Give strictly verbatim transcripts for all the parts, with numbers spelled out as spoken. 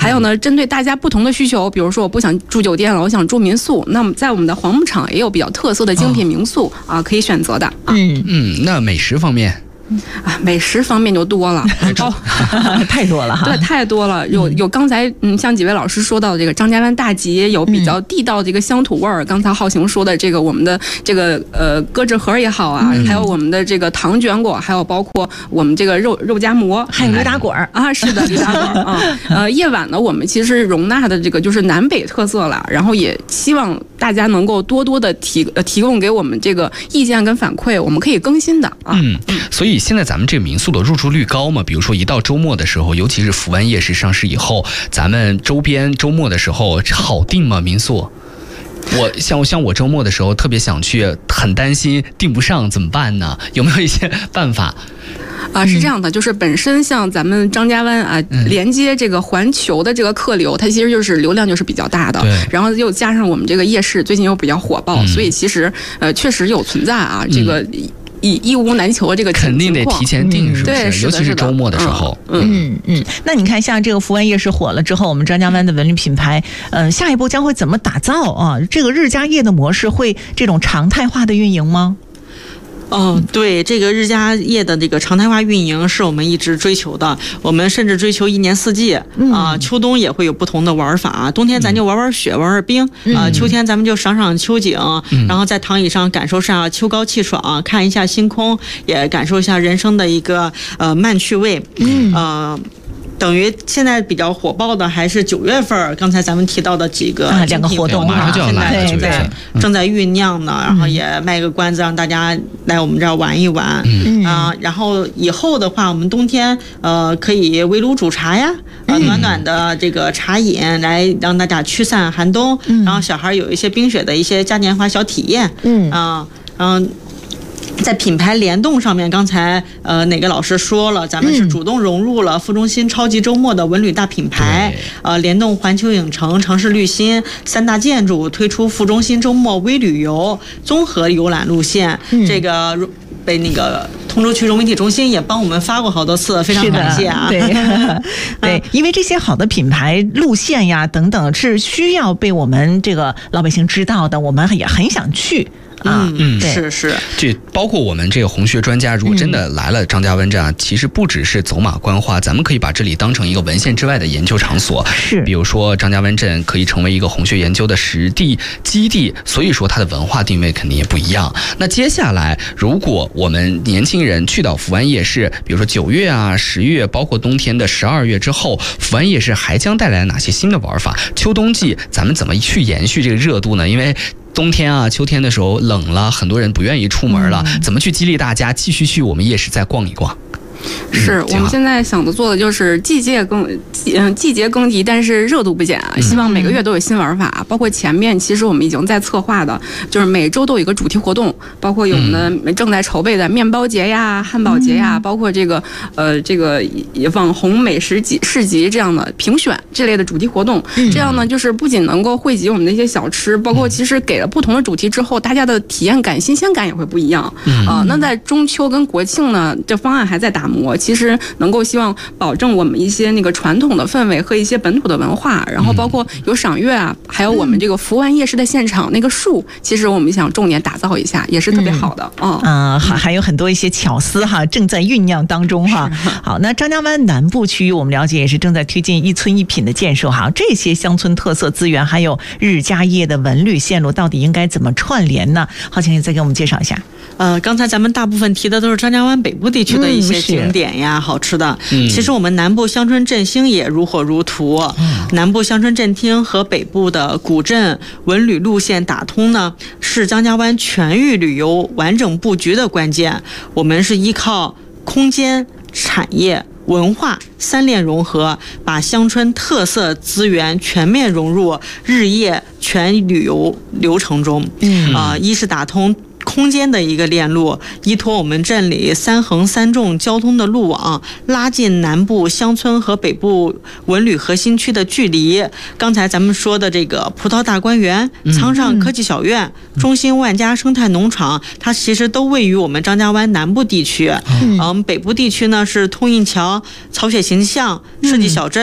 还有呢，针对大家不同的需求，比如说我不想住酒店了，我想住民宿，那么在我们的黄牧场也有比较特色的精品民宿、哦、啊，可以选择的。 嗯嗯，那美食方面。 啊，美食方面就多了， 哦， 太多了哈。 对，太多了。有有刚才嗯，像几位老师说到的这个张家湾大集，有比较地道的这个乡土味儿。嗯、刚才浩行说的这个我们的这个呃鸽子盒也好啊，嗯、还有我们的这个糖卷果，还有包括我们这个肉肉夹馍， 还有驴打滚儿啊，是的，驴打滚儿啊。呃，夜晚呢，我们其实容纳的这个就是南北特色了，然后也希望大家能够多多的提呃提供给我们这个意见跟反馈，我们可以更新的啊。 嗯，所以现在咱们这个民宿的入住率高嘛？比如说一到周末的时候，尤其是福湾夜市上市以后，咱们周边周末的时候好订吗？民宿？我像像我周末的时候特别想去，很担心订不上怎么办呢？有没有一些办法？ 啊，是这样的，就是本身像咱们张家湾啊，嗯、连接这个环球的这个客流，它其实就是流量就是比较大的，然后又加上我们这个夜市最近又比较火爆，嗯、所以其实呃确实有存在啊，这个。嗯一一无难求的这个肯定得提前订，是不是？ 嗯、 尤其是周末的时候。 嗯 嗯, 嗯, 嗯，那你看，像这个福湾夜市火了之后，我们张家湾的文旅品牌，嗯、呃，下一步将会怎么打造啊？这个日加夜的模式会这种常态化的运营吗？ 哦，对，这个日加夜的这个常态化运营是我们一直追求的，我们甚至追求一年四季啊、嗯呃，秋冬也会有不同的玩法，冬天咱就玩玩雪，玩玩冰啊、嗯呃，秋天咱们就赏赏秋景，嗯、然后在躺椅上感受下秋高气爽，看一下星空，也感受一下人生的一个呃慢趣味，嗯呃。等于现在比较火爆的还是九月份，刚才咱们提到的几个啊两个活动， 马上就要来了， 正在正在酝酿呢，然后也卖个关子，让大家来我们这儿玩一玩。嗯啊、呃，然后以后的话，我们冬天呃可以围炉煮茶呀，呃暖暖的这个茶饮来让大家驱散寒冬，嗯、然后小孩有一些冰雪的一些嘉年华小体验。嗯啊嗯。呃在品牌联动上面，刚才呃哪个老师说了，咱们是主动融入了副中心超级周末的文旅大品牌，呃联动环球影城、城市绿心三大建筑，推出副中心周末微旅游综合游览路线。嗯、这个被那个通州区融媒体中心也帮我们发过好多次，非常感谢啊！ 对对，因为这些好的品牌路线呀等等是需要被我们这个老百姓知道的，我们也很想去。 啊，嗯，是是， 这包括我们这个红学专家，如果真的来了张家湾站，嗯、其实不只是走马观花，咱们可以把这里当成一个文献之外的研究场所。 是， 比如说张家湾镇可以成为一个红学研究的实地基地，所以说它的文化定位肯定也不一样。那接下来，如果我们年轻人去到福湾夜市，比如说九月啊、十月，包括冬天的十二月之后，福湾夜市还将带来哪些新的玩法？秋冬季咱们怎么去延续这个热度呢？因为冬天啊、秋天的时候冷了，很多人不愿意出门了，嗯、怎么去激励大家继续去我们夜市再逛一逛？ 是我们现在想的做的就是季节更嗯季节更替，但是热度不减啊！希望每个月都有新玩法，包括前面其实我们已经在策划的，就是每周都有一个主题活动，包括有我们的正在筹备的面包节呀、汉堡节呀，包括这个呃这个网红美食集市集这样的评选这类的主题活动。这样呢，就是不仅能够汇集我们的一些小吃，包括其实给了不同的主题之后，大家的体验感、新鲜感也会不一样啊、呃。那在中秋跟国庆呢，这方案还在打磨。其实能够希望保证我们一些那个传统的氛围和一些本土的文化，然后包括有赏月啊，还有我们这个福湾夜市的现场那个树，其实我们想重点打造一下，也是特别好的。嗯啊，还、呃、还有很多一些巧思哈，正在酝酿当中哈。好，那张家湾南部区域我们了解也是正在推进一村一品的建设哈，这些乡村特色资源还有日加夜的文旅线路到底应该怎么串联呢？好，请你再给我们介绍一下。 呃，刚才咱们大部分提的都是张家湾北部地区的一些景点呀、嗯、好吃的、嗯、其实我们南部乡村振兴也如火如荼、嗯、南部乡村振兴和北部的古镇文旅路线打通呢，是张家湾全域旅游完整布局的关键。我们是依靠空间、产业、文化三链融合，把乡村特色资源全面融入日夜全旅游流程中。嗯啊、呃，一是打通空间的一个链路，依托我们镇里三横三纵交通的路网，拉近南部乡村和北部文旅核心区的距离。刚才咱们说的这个葡萄大观园、苍上科技小院、嗯、中心万家生态农场，它其实都位于我们张家湾南部地区。嗯，嗯北部地区呢是通运桥、草雪形象、设计小镇、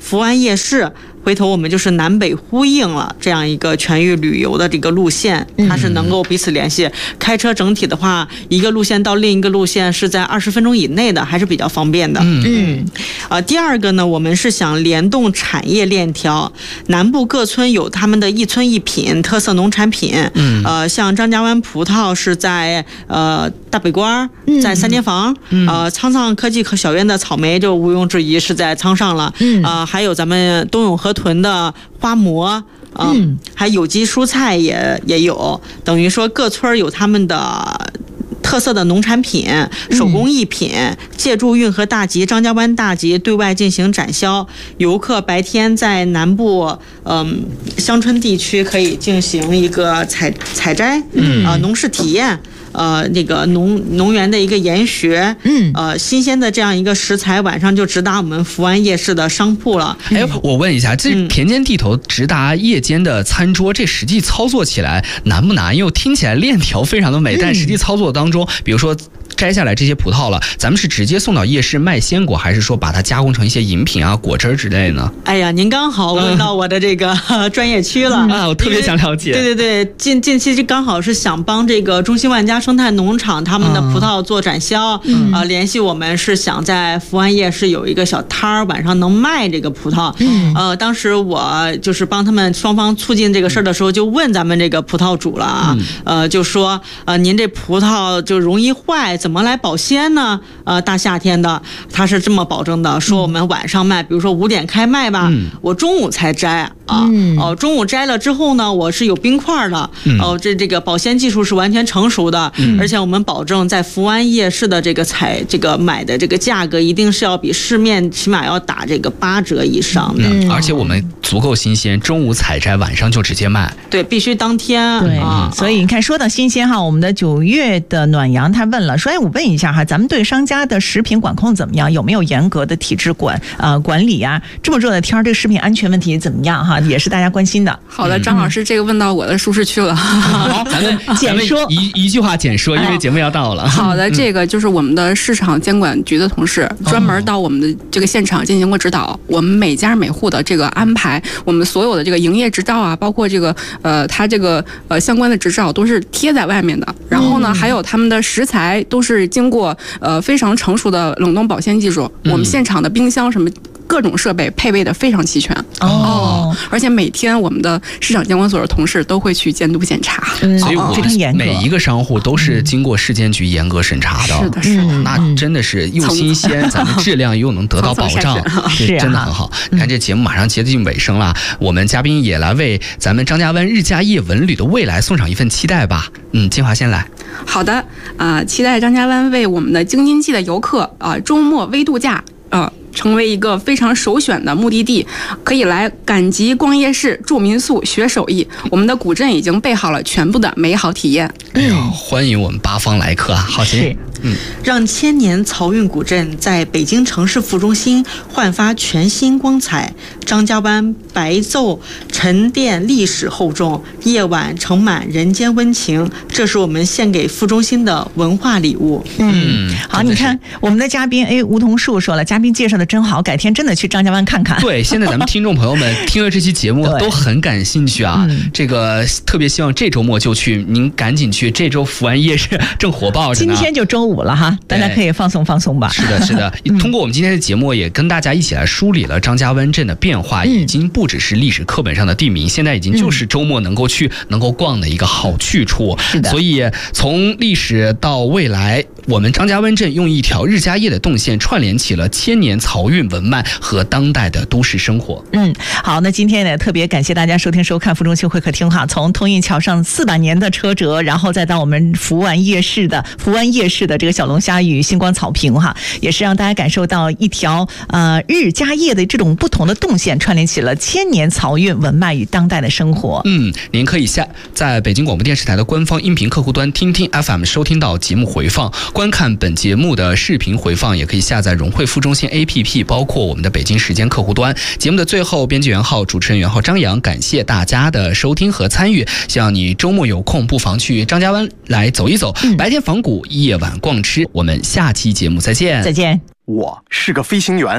福湾夜市，回头我们就是南北呼应了这样一个全域旅游的这个路线，它是能够彼此联系。开车整体的话，一个路线到另一个路线是在二十分钟以内的，还是比较方便的。嗯，呃，第二个呢，我们是想联动产业链条，南部各村有他们的一村一品特色农产品。嗯，呃，像张家湾葡萄是在呃大北关，在三间房。嗯，呃，苍苍科技小院的草莓就毋庸置疑是在苍上了。嗯，呃，还有咱们东永河屯的花馍。嗯，还有机蔬菜也也有，等于说各村有他们的特色的农产品、手工艺品，借助运河大集、张家湾大集对外进行展销。游客白天在南部嗯乡村地区可以进行一个采采摘，嗯啊、呃、农事体验。呃，那个农农园的一个研学，嗯，呃，新鲜的这样一个食材，晚上就直达我们福湾夜市的商铺了。 哎，我问一下，这田间地头直达夜间的餐桌，这实际操作起来难不难？因为听起来链条非常的美，但实际操作当中，比如说摘下来这些葡萄了，咱们是直接送到夜市卖鲜果，还是说把它加工成一些饮品啊、果汁之类呢？ 哎呀，您刚好问到我的这个、嗯、专业区了啊，我特别想了解。 对对对，近近期就刚好是想帮这个中兴万家生态农场他们的葡萄做展销，嗯、呃，联系我们是想在福湾夜市有一个小摊儿，晚上能卖这个葡萄。嗯，呃，当时我就是帮他们双方促进这个事儿的时候，就问咱们这个葡萄主了啊，嗯、呃，就说呃，您这葡萄就容易坏，怎么来保鲜呢？呃，大夏天的，他是这么保证的，说我们晚上卖，比如说五点开卖吧，嗯、我中午才摘啊，嗯、哦，中午摘了之后呢，我是有冰块的，嗯、哦，这这个保鲜技术是完全成熟的，嗯、而且我们保证在福湾夜市的这个采这个买的这个价格，一定是要比市面起码要打这个八折以上的， 嗯、而且我们足够新鲜，中午采摘，晚上就直接卖， 对，必须当天， 对啊， 所以你看，说到新鲜哈，我们的九月的暖阳他问了，说，哎，我问一下哈，咱们对商家的食品管控怎么样？有没有严格的体制管呃管理啊？这么热的天，这个食品安全问题怎么样哈？也是大家关心的。 好的，张老师，这个问到我的舒适区了。 好，咱们简说一一句话简说，因为节目要到了。 好的，这个就是我们的市场监管局的同事专门到我们的这个现场进行过指导。我们每家每户的这个安排，我们所有的这个营业执照啊，包括这个呃，它这个呃相关的执照都是贴在外面的。然后呢，还有他们的食材都是经过呃非常成熟的冷冻保鲜技术。我们现场的冰箱什么各种设备配备的非常齐全哦，而且每天我们的市场监管所的同事都会去监督检查， 嗯、所以我们每一个商户都是经过市监局严格审查的。 是的，是的， 那真的是又新鲜，咱们质量又能得到保障， 是真的很好。你看这节目马上接近尾声了，我们嘉宾也来为咱们张家湾日家业文旅的未来送上一份期待吧。嗯，金华先来。 好的，啊、呃，期待张家湾为我们的京津冀的游客啊、呃，周末微度假啊。呃成为一个非常首选的目的地，可以来赶集、逛夜市、住民宿、学手艺。我们的古镇已经备好了全部的美好体验。 哎呦，欢迎我们八方来客啊！好奇， 嗯，让千年漕运古镇在北京城市副中心焕发全新光彩。张家湾白昼沉淀历史厚重，夜晚盛满人间温情，这是我们献给副中心的文化礼物。 嗯，好，你看我们的嘉宾，哎，梧桐树说了，嘉宾介绍的真好，改天真的去张家湾看看。 对，现在咱们听众朋友们听了这期节目都很感兴趣啊，嗯、这个特别希望这周末就去，您赶紧去，这周福湾夜市正火爆着呢。 今天就周五了哈，大家可以放松放松吧。 是的，是的。通过我们今天的节目，也跟大家一起来梳理了张家湾镇的变化，嗯、已经不只是历史课本上的地名，现在已经就是周末能够去、嗯、能够逛的一个好去处。 是的。 所以从历史到未来，我们张家湾镇用一条日家业的动线串联起了千年漕运文脉和当代的都市生活。 嗯，好，那今天呢，特别感谢大家收听收看副中心会客厅哈，从通运桥上四百年的车辙，然后再到我们福湾夜市的福湾夜市的这个小龙虾与星光草坪哈，也是让大家感受到一条呃日家业的这种不同的动线，串联起了千年漕运文脉与当代的生活。 嗯，您可以下在北京广播电视台的官方音频客户端听听 F M 收听到节目回放，观看本节目的视频回放，也可以下载融汇副中心 A P P， 包括我们的北京时间客户端。节目的最后，编辑员浩、主持人袁浩、张扬，感谢大家的收听和参与。希望你周末有空，不妨去张家湾来走一走，嗯、白天访古，夜晚逛吃。我们下期节目再见。 再见。 我是个飞行员，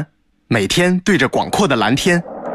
每天对着广阔的蓝天，